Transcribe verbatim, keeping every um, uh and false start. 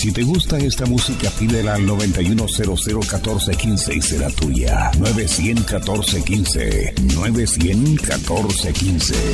Si te gusta esta música, pídela al noventa y uno cero cero catorce quince y será tuya. nueve cero cero catorce quince. nueve cero cero catorce quince.